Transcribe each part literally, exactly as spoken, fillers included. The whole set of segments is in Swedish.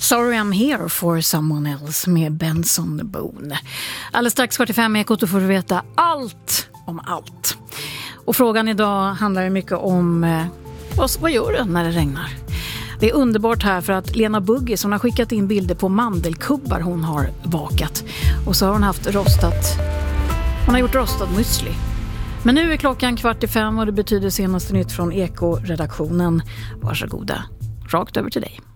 Sorry I'm here for someone else med Benson Boone. Alldeles strax fyrtiofem Ekot, då får du veta allt om allt. Och frågan idag handlar ju mycket om eh, vad, vad gör du när det regnar? Det är underbart här för att Lena Buggis, hon har skickat in bilder på mandelkubbar hon har bakat. Och så har hon haft rostat, hon har gjort rostad müsli. Men nu är klockan kvart i fem och det betyder senaste nytt från Eko-redaktionen. Varsågoda, rakt över till dig.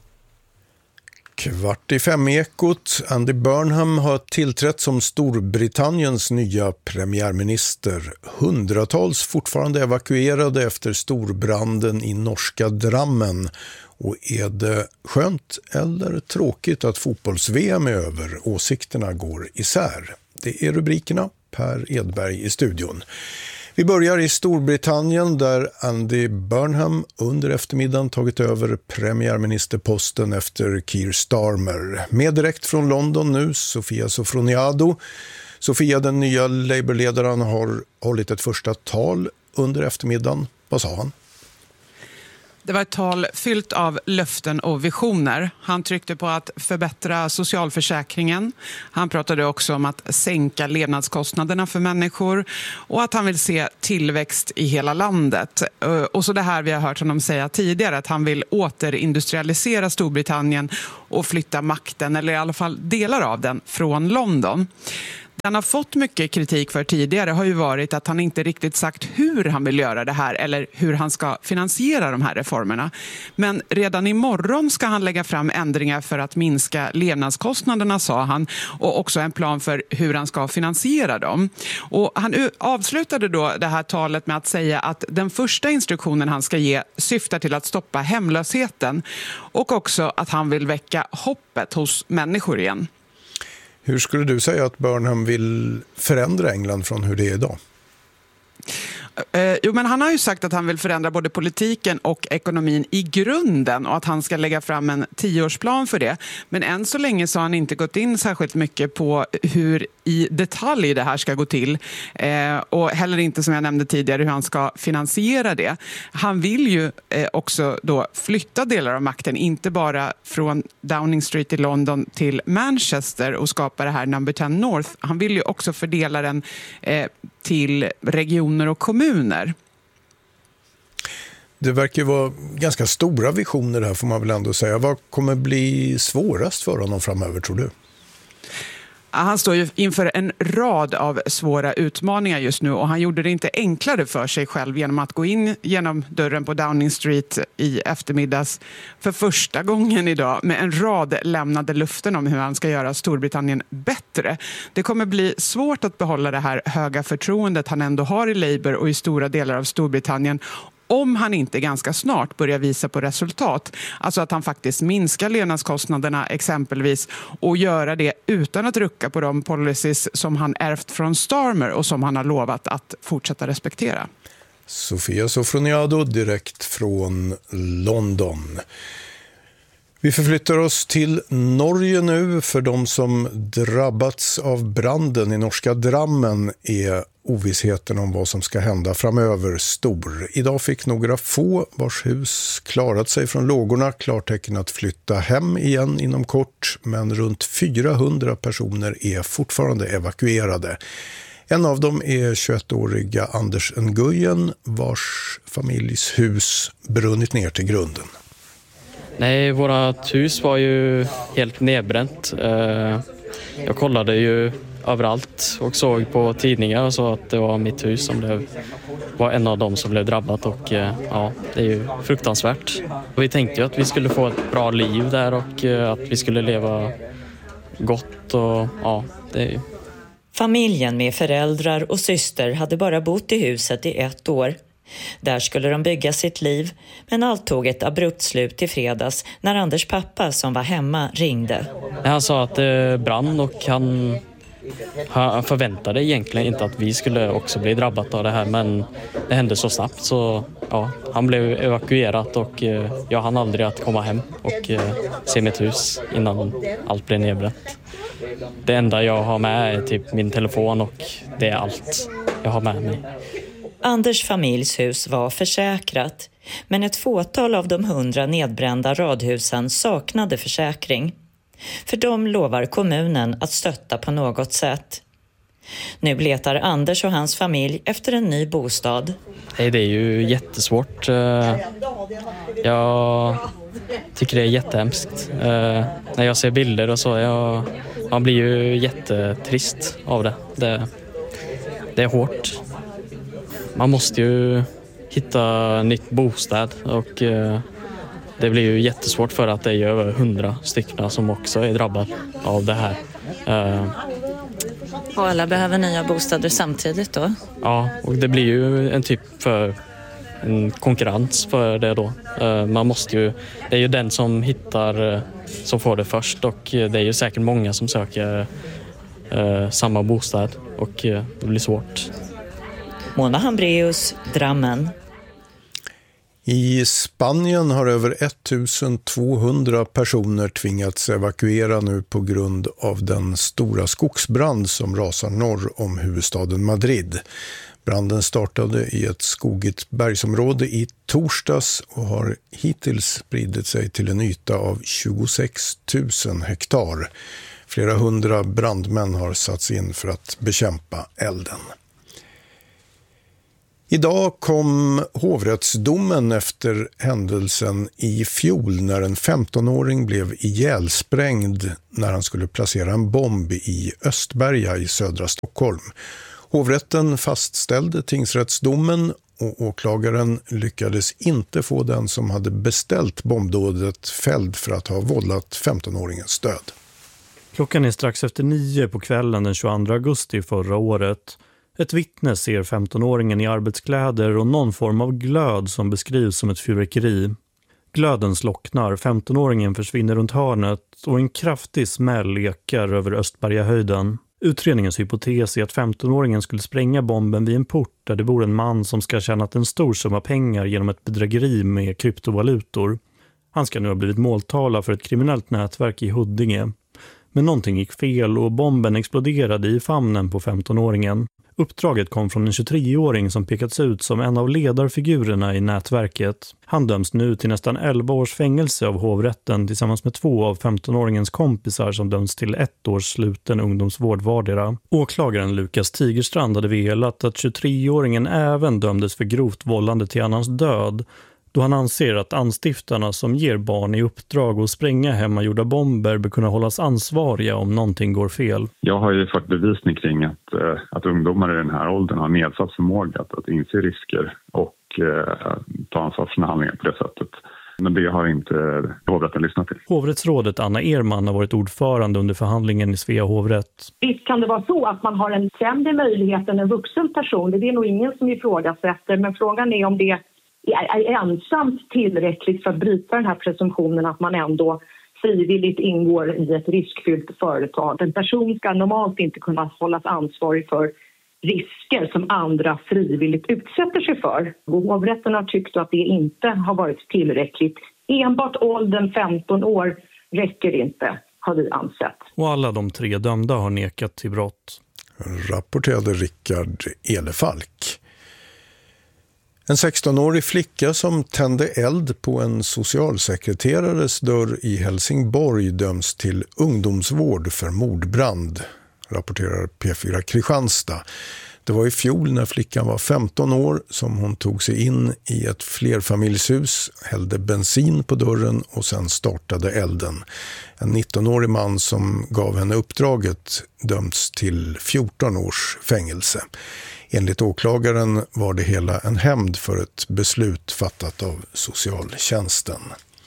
Kvart i fem Ekot. Andy Burnham har tillträtt som Storbritanniens nya premiärminister. Hundratals fortfarande evakuerade efter storbranden i norska Drammen. Och är det skönt eller tråkigt att fotbolls-V M är över? Åsikterna går isär. Det är rubrikerna. Per Edberg i studion. Vi börjar i Storbritannien där Andy Burnham under eftermiddagen tagit över premiärministerposten efter Keir Starmer. Med direkt från London nu, Sofia Sofroniado. Sofia, den nya Labour-ledaren, har hållit ett första tal under eftermiddagen. Vad sa han? Det var ett tal fyllt av löften och visioner. Han tryckte på att förbättra socialförsäkringen. Han pratade också om att sänka levnadskostnaderna för människor och att han vill se tillväxt i hela landet. Och så det här vi har hört honom säga tidigare, att han vill återindustrialisera Storbritannien och flytta makten, eller i alla fall delar av den, från London. Han har fått mycket kritik för tidigare har ju varit att han inte riktigt sagt hur han vill göra det här eller hur han ska finansiera de här reformerna. Men redan imorgon ska han lägga fram ändringar för att minska levnadskostnaderna, sa han, och också en plan för hur han ska finansiera dem. Och han avslutade då det här talet med att säga att den första instruktionen han ska ge syftar till att stoppa hemlösheten och också att han vill väcka hoppet hos människor igen. Hur skulle du säga att Burnham vill förändra England från hur det är idag? Eh, jo, men han har ju sagt att han vill förändra både politiken och ekonomin i grunden och att han ska lägga fram en tioårsplan för det. Men än så länge så har han inte gått in särskilt mycket på hur i detalj det här ska gå till. Eh, och heller inte, som jag nämnde tidigare, hur han ska finansiera det. Han vill ju eh, också då flytta delar av makten, inte bara från Downing Street i London till Manchester och skapa det här Number tio North. Han vill ju också fördela den eh, till regioner och kommuner. Det verkar ju vara ganska stora visioner här, får man väl ändå säga. Vad kommer bli svårast för honom framöver, tror du? Han står ju inför en rad av svåra utmaningar just nu och han gjorde det inte enklare för sig själv genom att gå in genom dörren på Downing Street i eftermiddags för första gången idag med en rad lämnade luften om hur han ska göra Storbritannien bättre. Det kommer bli svårt att behålla det här höga förtroendet han ändå har i Labour och i stora delar av Storbritannien om han inte ganska snart börjar visa på resultat. Alltså att han faktiskt minskar levnadskostnaderna exempelvis och göra det utan att rucka på de policies som han ärvt från Starmer och som han har lovat att fortsätta respektera. Sofia Sofroniado direkt från London. Vi förflyttar oss till Norge nu. För de som drabbats av branden i norska Drammen är ovissheten om vad som ska hända framöver stor. Idag fick några få vars hus klarat sig från lågorna klartecken att flytta hem igen inom kort, men runt fyrahundra personer är fortfarande evakuerade. En av dem är tjugoettåriga Anders Nguyen, vars familjs hus brunnit ner till grunden. Nej, vårat hus var ju helt nedbränt. Jag kollade ju överallt och såg på tidningar och så att det var mitt hus som blev, var en av dem som blev drabbat och ja, det är ju fruktansvärt. Vi tänkte ju att vi skulle få ett bra liv där och att vi skulle leva gott och ja, det är ju... Familjen med föräldrar och syster hade bara bott i huset i ett år. Där skulle de bygga sitt liv, men allt tog ett abrupt slut i fredags när Anders pappa som var hemma ringde. Han sa att det brann och han, han förväntade egentligen inte att vi skulle också bli drabbat av det här, men det hände så snabbt så ja, han blev evakuerad och jag hann aldrig att komma hem och se mitt hus innan allt blev nedbränt. Det enda jag har med är typ min telefon och det är allt jag har med mig. Anders familjs hus var försäkrat, men ett fåtal av de hundra nedbrända radhusen saknade försäkring. För de lovar kommunen att stötta på något sätt. Nu letar Anders och hans familj efter en ny bostad. Nej, det är ju jättesvårt. Jag tycker det är jättehemskt. När jag ser bilder och så, jag, man blir ju jättetrist av det. det. Det är hårt. Man måste ju hitta nytt bostad och det blir ju jättesvårt för att det är över hundra stycken som också är drabbade av det här. Och alla behöver nya bostäder samtidigt då? Ja, och det blir ju en typ för en konkurrens för det då. Man måste ju, det är ju den som hittar som får det först och det är ju säkert många som söker eh, samma bostad och det blir svårt. Mona Hambreus, Drammen. I Spanien har över ettusentvåhundra personer tvingats evakuera nu på grund av den stora skogsbrand som rasar norr om huvudstaden Madrid. Branden startade i ett skogigt bergsområde i torsdags och har hittills spridit sig till en yta av tjugosex tusen hektar. Flera hundra brandmän har satts in för att bekämpa elden. Idag kom hovrättsdomen efter händelsen i fjol när en femtonåring blev ihjälsprängd när han skulle placera en bomb i Östberga i södra Stockholm. Hovrätten fastställde tingsrättsdomen och åklagaren lyckades inte få den som hade beställt bombdådet fälld för att ha vållat femtonåringens död. Klockan är strax efter nio på kvällen den tjugoandra augusti förra året. Ett vittne ser femtonåringen i arbetskläder och någon form av glöd som beskrivs som ett fyrverkeri. Glöden slocknar, femtonåringen försvinner runt hörnet och en kraftig smäll ekar över Östbergahöjden. Utredningens hypotes är att femtonåringen skulle spränga bomben vid en port där det bor en man som ska ha tjänat en stor summa pengar genom ett bedrägeri med kryptovalutor. Han ska nu ha blivit måltavla för ett kriminellt nätverk i Huddinge. Men någonting gick fel och bomben exploderade i famnen på femtonåringen. Uppdraget kom från en tjugotreåring som pekats ut som en av ledarfigurerna i nätverket. Han döms nu till nästan elva års fängelse av hovrätten tillsammans med två av femtonåringens kompisar som döms till ett års sluten ungdomsvård vardera. Åklagaren Lukas Tigerstrand hade velat att tjugotreåringen även dömdes för grovt vållande till annans död, då han anser att anstiftarna som ger barn i uppdrag att spränga hemmagjorda bomber bör kunna hållas ansvariga om någonting går fel. Jag har ju fått bevisning kring att, att ungdomar i den här åldern har nedsatt förmåga att, att inse risker och eh, ta ansvar för sina handlingar på det sättet. Men det har inte hovrätten lyssnat till. Hovrättsrådet Anna Erman har varit ordförande under förhandlingen i Svea hovrätt. Visst kan det vara så att man har en sämre möjlighet än en vuxen person. Det är nog ingen som ifrågasätter, men frågan är om det är ensamt tillräckligt för att bryta den här presumtionen att man ändå frivilligt ingår i ett riskfyllt företag. En person ska normalt inte kunna hållas ansvarig för risker som andra frivilligt utsätter sig för. Hovrätten har tyckt att det inte har varit tillräckligt. Enbart åldern femton år räcker inte, har vi ansett. Och alla de tre dömda har nekat till brott. Rapporterade Rickard Elefalk. En sextonårig flicka som tände eld på en socialsekreterares dörr i Helsingborg döms till ungdomsvård för mordbrand, rapporterar P fyra Kristianstad. Det var i fjol när flickan var femton år som hon tog sig in i ett flerfamiljshus, hällde bensin på dörren och sen startade elden. En nittonårig man som gav henne uppdraget dömts till fjorton års fängelse. Enligt åklagaren var det hela en hämnd för ett beslut fattat av socialtjänsten.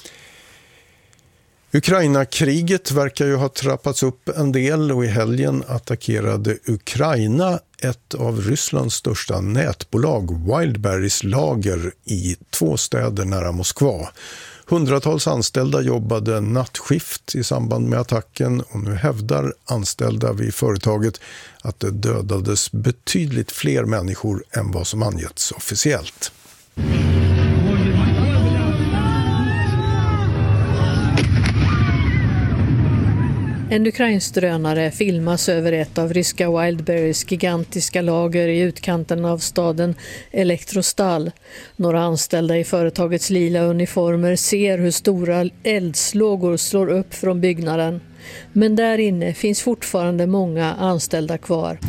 Ukraina-kriget verkar ju ha trappats upp en del och i helgen attackerade Ukraina ett av Rysslands största nätbolag, Wildberries lager i två städer nära Moskva. Hundratals anställda jobbade nattskift i samband med attacken och nu hävdar anställda vid företaget att det dödades betydligt fler människor än vad som angetts officiellt. En ukrainsk drönare filmas över ett av ryska Wildberries gigantiska lager i utkanten av staden Elektrostal. Några anställda i företagets lila uniformer ser hur stora eldslågor slår upp från byggnaden. Men där inne finns fortfarande många anställda kvar.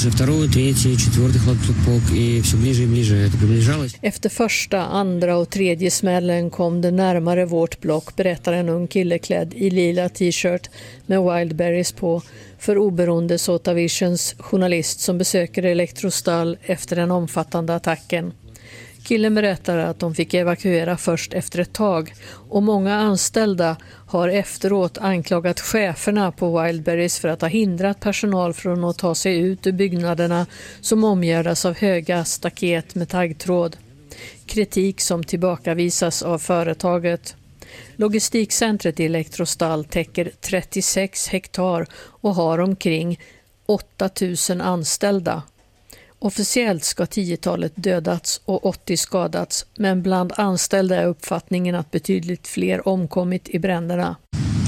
Efter första, andra och tredje smällen kom det närmare vårt block, berättar en ung kille klädd i lila t-shirt med Wildberries på för oberoende Sotavisions journalist som besöker Elektrostal efter den omfattande attacken. Killen berättar att de fick evakuera först efter ett tag och många anställda har efteråt anklagat cheferna på Wildberries för att ha hindrat personal från att ta sig ut ur byggnaderna som omgärdas av höga staket med taggtråd. Kritik som tillbakavisas av företaget. Logistikcentret i Elektrostal täcker trettiosex hektar och har omkring åtta tusen anställda. Officiellt ska tiotalet dödats och åttio skadats, men bland anställda är uppfattningen att betydligt fler omkommit i bränderna.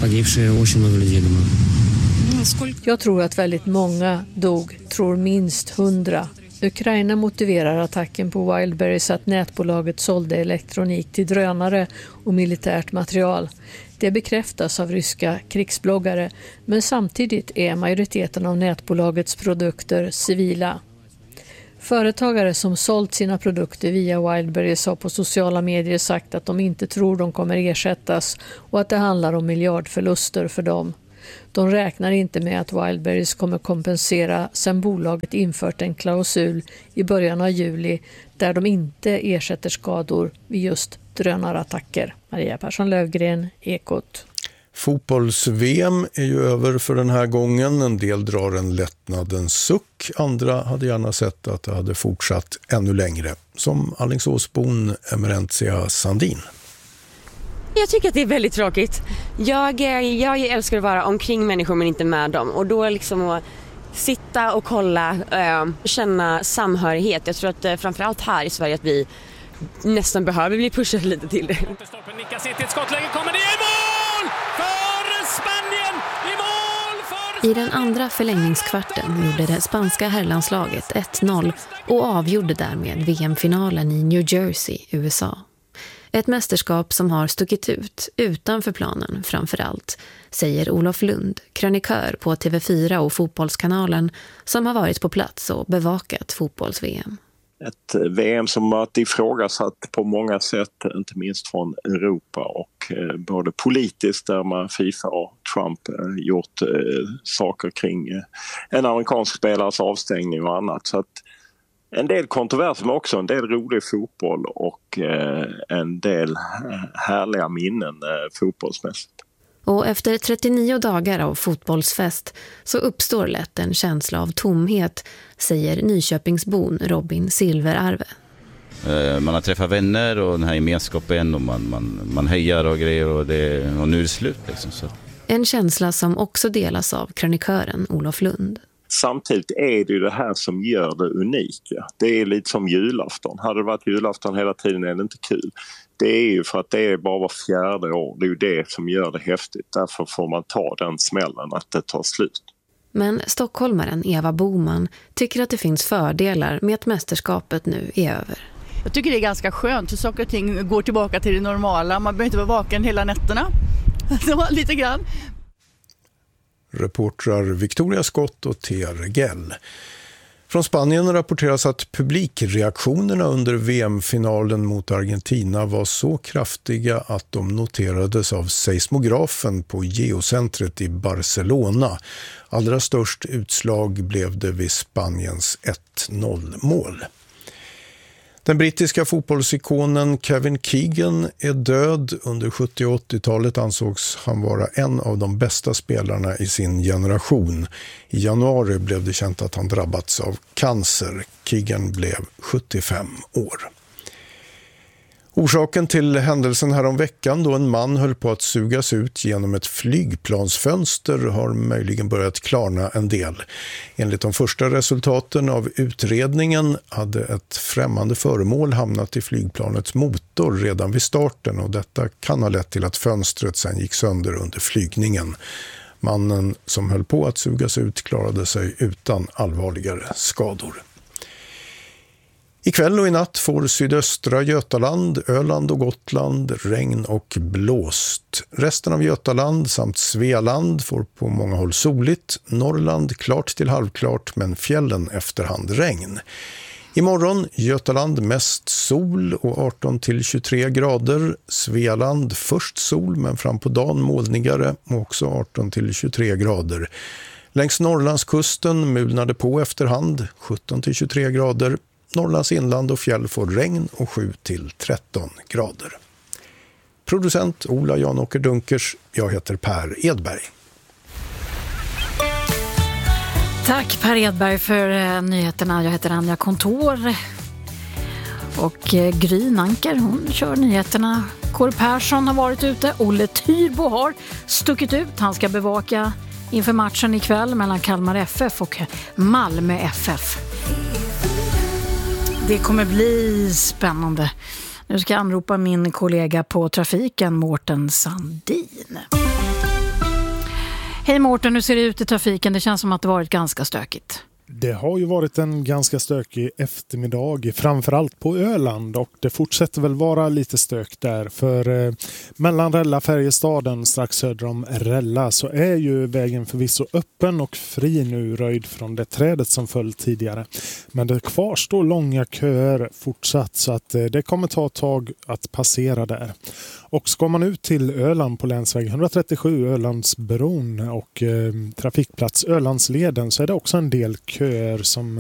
Jag tror att väldigt många dog, tror minst hundra. Ukraina motiverar attacken på Wildberries att nätbolaget sålde elektronik till drönare och militärt material. Det bekräftas av ryska krigsbloggare, men samtidigt är majoriteten av nätbolagets produkter civila. Företagare som sålt sina produkter via Wildberries har på sociala medier sagt att de inte tror de kommer ersättas och att det handlar om miljardförluster för dem. De räknar inte med att Wildberries kommer kompensera sedan bolaget infört en klausul i början av juli där de inte ersätter skador vid just drönarattacker. Maria Persson Lövgren, Ekot. Fotbolls-V M är ju över för den här gången. En del drar en lättnadens suck. Andra hade gärna sett att det hade fortsatt ännu längre. Som Alingsåsbon Emerentia Sandin. Jag tycker att det är väldigt tråkigt. Jag, jag älskar att vara omkring människor men inte med dem. Och då liksom att sitta och kolla, äh, känna samhörighet. Jag tror att äh, framförallt här i Sverige att vi nästan behöver bli pushade lite till det. Stoppen nickar sitt i ett skottläge, kommer det i mål för Spanien! I mål för... I den andra förlängningskvarten gjorde det spanska herrlandslaget ett noll och avgjorde därmed V M-finalen i New Jersey, U S A. Ett mästerskap som har stuckit ut utanför planen framförallt, säger Olof Lund, krönikör på T V fyra och Fotbollskanalen som har varit på plats och bevakat fotbolls-V M. Ett V M som varit ifrågasatt på många sätt, inte minst från Europa och eh, både politiskt där man FIFA och Trump eh, gjort eh, saker kring eh, en amerikansk spelares avstängning och annat. Så att en del kontroverser men också en del rolig fotboll och eh, en del härliga minnen eh, fotbollsmässigt. Och efter trettionio dagar av fotbollsfest så uppstår lätt en känsla av tomhet, säger Nyköpingsbon Robin Silverarve. Man har träffat vänner och den här gemenskapen och man, man, man hejar och grejer och, det, och nu är det slut. Liksom, så. En känsla som också delas av krönikören Olof Lund. Samtidigt är det ju det här som gör det unika. Det är lite som julafton. Hade det varit julafton hela tiden är det inte kul. Det är ju för att det är bara var fjärde år. Det är ju det som gör det häftigt. Därför får man ta den smällen att det tar slut. Men stockholmaren Eva Boman tycker att det finns fördelar med att mästerskapet nu är över. Jag tycker det är ganska skönt hur saker och ting går tillbaka till det normala. Man behöver inte vara vaken hela nätterna. Så lite grann. Reportrar Victoria Skott och Thea Regell. Från Spanien rapporteras att publikreaktionerna under V M-finalen mot Argentina var så kraftiga att de noterades av seismografen på geocentret i Barcelona. Allra störst utslag blev det vid Spaniens ett noll-mål. Den brittiska fotbollsikonen Kevin Keegan är död. Under sjuttio- och åttiotalet ansågs han vara en av de bästa spelarna i sin generation. I januari blev det känt att han drabbats av cancer. Keegan blev sjuttiofem år. Orsaken till händelsen här om veckan då en man höll på att sugas ut genom ett flygplansfönster har möjligen börjat klarna en del. Enligt de första resultaten av utredningen hade ett främmande föremål hamnat i flygplanets motor redan vid starten och detta kan ha lett till att fönstret sen gick sönder under flygningen. Mannen som höll på att sugas ut klarade sig utan allvarligare skador. Ikväll och i natt får sydöstra Götaland, Öland och Gotland regn och blåst. Resten av Götaland samt Svealand får på många håll soligt. Norrland klart till halvklart men fjällen efterhand regn. Imorgon Götaland mest sol och arton till tjugotre grader. Svealand först sol men fram på dagen molnigare och också arton till tjugotre grader. Längs Norrlandskusten mulnade på efterhand sjutton till tjugotre grader. Norrlands inland och fjäll får regn och sju till tretton grader. Producent Ola Jan-Åker Dunkers, jag heter Per Edberg. Tack Per Edberg för eh, nyheterna. Jag heter Anja Kontor. Och eh, Gry Nanker, hon kör nyheterna. Kåre Persson har varit ute. Olle Tyrbo har stuckit ut. Han ska bevaka inför matchen ikväll mellan Kalmar F F och Malmö F F. Det kommer bli spännande. Nu ska jag anropa min kollega på trafiken, Mårten Sandin. Hej Mårten, hur ser det ut i trafiken? Det känns som att det varit ganska stökigt. Det har ju varit en ganska stökig eftermiddag, framförallt på Öland, och det fortsätter väl vara lite stök där. För eh, mellan Rälla Färjestaden strax söder om Rälla så är ju vägen förvisso öppen och fri nu, röjd från det trädet som föll tidigare. Men det kvarstår långa köer fortsatt, så att eh, det kommer ta ett tag att passera där. Och ska man ut till Öland på länsväg ett trettiosju, Ölandsbron och eh, trafikplats Ölandsleden, så är det också en del köer som